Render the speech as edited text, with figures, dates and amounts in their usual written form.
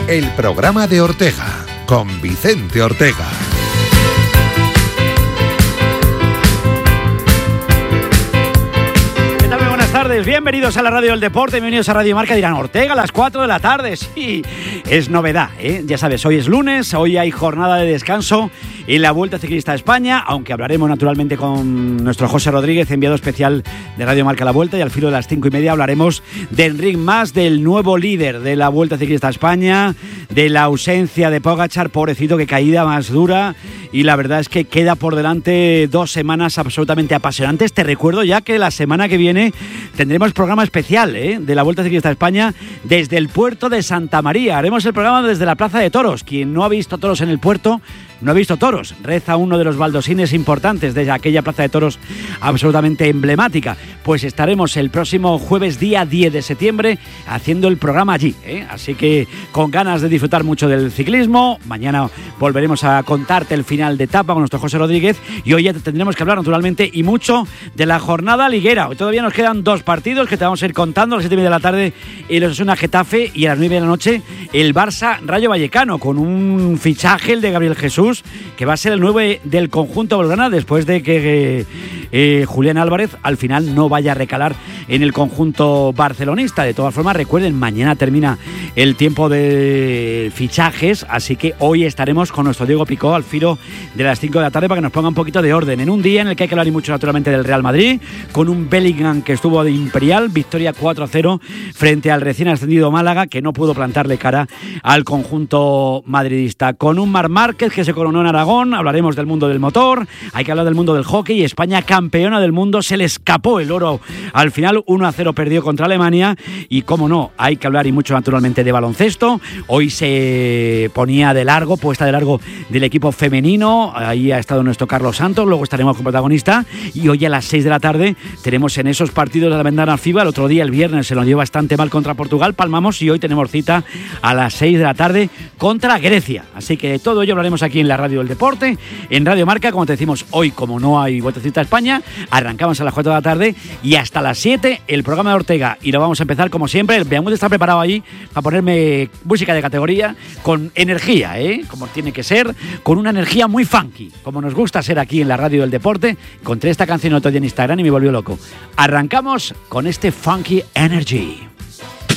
el programa de Ortega, con Vicente Ortega. Buenas tardes, bienvenidos a la Radio del Deporte, bienvenidos a Radio Marca. Dirán, Ortega, a las 4 de la tarde, sí, es novedad, ¿eh? Ya sabes, hoy es lunes, hoy hay jornada de descanso en la Vuelta Ciclista a España, aunque hablaremos naturalmente con nuestro José Rodríguez, enviado especial de Radio Marca a la Vuelta, y al filo de las 5:30 hablaremos de Enric Mas, del nuevo líder de la Vuelta Ciclista a España, de la ausencia de Pogačar, pobrecito, que caída más dura, y la verdad es que queda por delante 2 semanas absolutamente apasionantes. Te recuerdo ya que la semana que viene tendremos programa especial de la Vuelta Ciclista a España desde el puerto de Santa María. Haremos el programa desde la Plaza de Toros. Quien no ha visto toros en el puerto, no ha visto toros. Reza uno de los baldosines importantes de aquella Plaza de Toros absolutamente emblemática. Pues estaremos el próximo jueves, día 10 de septiembre, haciendo el programa allí, Así que con ganas de disfrutar mucho del ciclismo. Mañana volveremos a contarte el final de etapa con nuestro José Rodríguez. Y hoy ya tendremos que hablar naturalmente y mucho de la jornada liguera. Hoy todavía nos quedan 2 partidos que te vamos a ir contando. A las 7:30 de la tarde el Osasuna Getafe, y a las 9 de la noche el Barça Rayo Vallecano, con un fichaje, el de Gabriel Jesús, que va a ser el 9 del conjunto blaugrana, después de que Julián Álvarez al final no vaya a recalar en el conjunto barcelonista. De todas formas, recuerden, mañana termina el tiempo de fichajes, así que hoy estaremos con nuestro Diego Picó al filo de las 5 de la tarde para que nos ponga un poquito de orden en un día en el que hay que hablar y mucho naturalmente del Real Madrid, con un Bellingham que estuvo de imperial, victoria 4-0 frente al recién ascendido Málaga, que no pudo plantarle cara al conjunto madridista, con un Marc Márquez que se coronó en Aragón. Hablaremos del mundo del motor, hay que hablar del mundo del hockey. España, campeona del mundo, se le escapó el oro al final, 1-0 perdió contra Alemania. Y cómo no, hay que hablar y mucho naturalmente de baloncesto. Hoy se ponía puesta de largo del equipo femenino, ahí ha estado nuestro Carlos Santos, luego estaremos con protagonista. Y hoy a las 6 de la tarde tenemos en esos partidos de la ventana FIBA. El otro día, el viernes, se nos dio bastante mal contra Portugal, palmamos, y hoy tenemos cita a las 6 de la tarde contra Grecia. Así que de todo ello hablaremos aquí en la Radio del Deporte, en Radio Marca. Como te decimos, hoy, como no hay Vuelta Ciclista a España, arrancamos a las 4 de la tarde y hasta las 7 el programa de Ortega. Y lo vamos a empezar como siempre. El Beamundo está preparado allí para ponerme música de categoría, con energía, como tiene que ser, con una energía muy funky, como nos gusta ser aquí en la Radio del Deporte. Encontré esta canción otro día en Instagram y me volvió loco. Arrancamos con este Funky Energy.